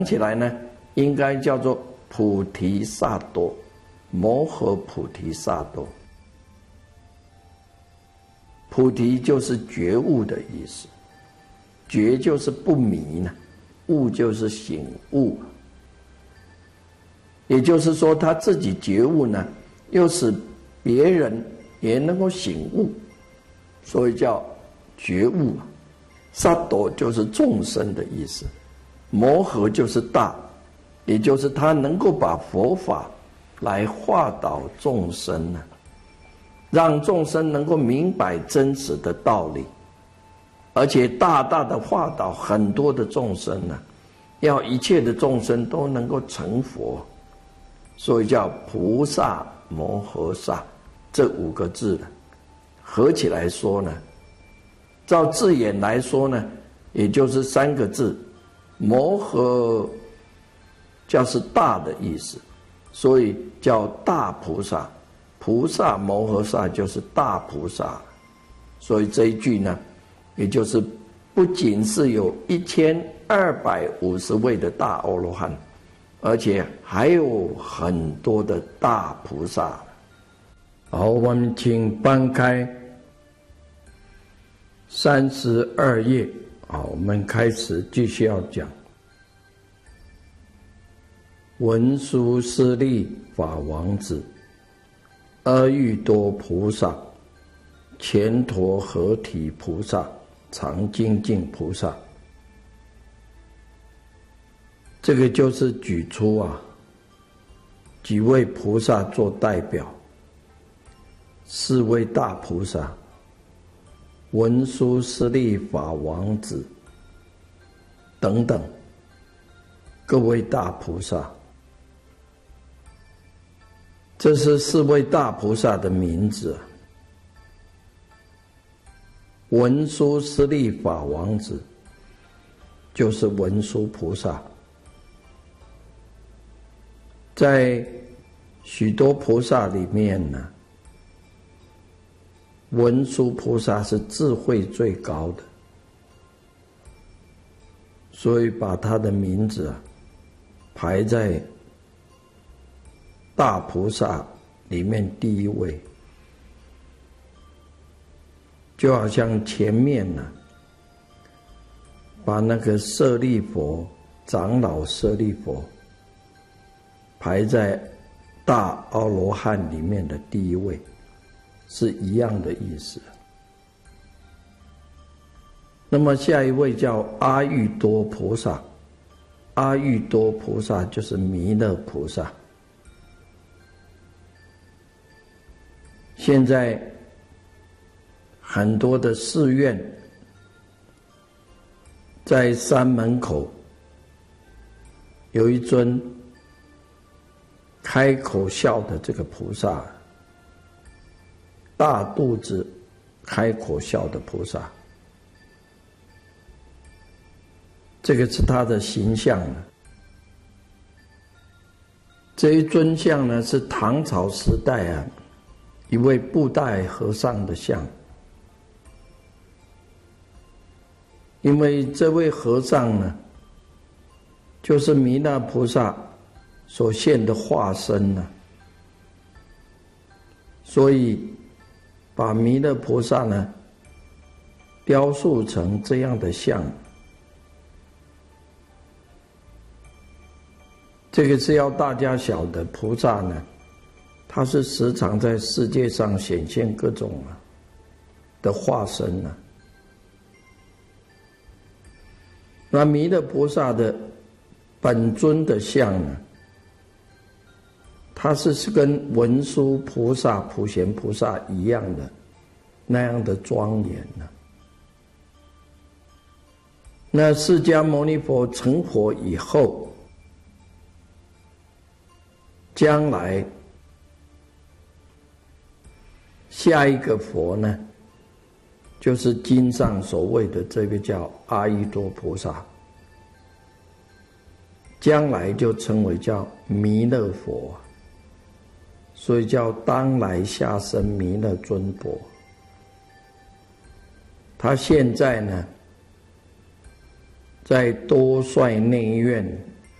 起来呢，应该叫做菩提萨埵，摩诃菩提萨埵。菩提就是觉悟的意思，觉就是不迷呢，悟就是醒悟。也就是说，他自己觉悟呢，又使别人也能够醒悟，所以叫觉悟。萨埵就是众生的意思，摩诃就是大，也就是他能够把佛法来化导众生呢，让众生能够明白真实的道理，而且大大的化导很多的众生呢，要一切的众生都能够成佛，所以叫菩萨摩诃萨这5个字呢，合起来说呢，照字眼来说呢，也就是3个字，摩诃就是大的意思，所以叫大菩萨。菩萨摩诃萨就是大菩萨，所以这一句呢，也就是不仅是有1250位的大阿罗汉，而且还有很多的大菩萨。好，我们请翻开32页。好，我们开始继续要讲文殊师利法王子、阿育多菩萨、乾陀合体菩萨、常精进菩萨。这个就是举出几位菩萨做代表，4位大菩萨：文殊师利法王子等等各位大菩萨。这是4位大菩萨的名字。文殊师利法王子就是文殊菩萨，在许多菩萨里面呢，文殊菩萨是智慧最高的，所以把他的名字排在大菩萨里面第1位。就好像前面呢，把那个舍利佛长老舍利佛排在大阿罗汉里面的第1位，是一样的意思。那么下一位叫阿育多菩萨，阿育多菩萨就是弥勒菩萨。现在很多的寺院在山门口有一尊开口笑的这个菩萨，大肚子开口笑的菩萨，这个是他的形象呢。这一尊像呢，是唐朝时代一位布袋和尚的像。因为这位和尚呢，就是弥勒菩萨所现的化身呢，所以把弥勒菩萨呢雕塑成这样的像。这个是要大家晓得，菩萨呢，他是时常在世界上显现各种的化身呢。那弥勒菩萨的本尊的像呢，它是跟文殊菩萨、普贤菩萨一样的那样的庄严呢。那释迦牟尼佛成佛以后，将来下一个佛呢，就是经上所谓的这个叫阿育多菩萨，将来就称为叫弥勒佛，所以叫当来下生弥勒尊佛。他现在呢，在多帅内院